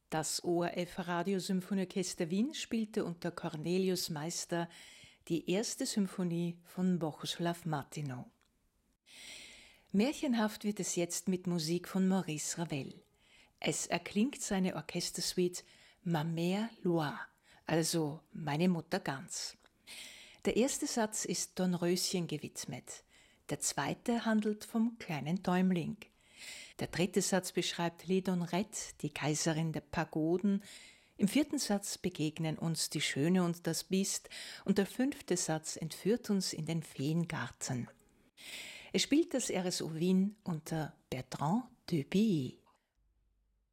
Das ORF Radiosymphonieorchester Wien spielte unter Cornelius Meister die erste Symphonie von Bohuslav Martinow. Märchenhaft wird es jetzt mit Musik von Maurice Ravel. Es erklingt seine Orchestersuite Ma Mère Loire, also Meine Mutter Gans. Der erste Satz ist Dornröschen gewidmet. Der zweite handelt vom kleinen Däumling. Der dritte Satz beschreibt Ledonrette, die Kaiserin der Pagoden. Im vierten Satz begegnen uns die Schöne und das Biest und der fünfte Satz entführt uns in den Feengarten. Es spielt das RSO Wien unter Bertrand Duby.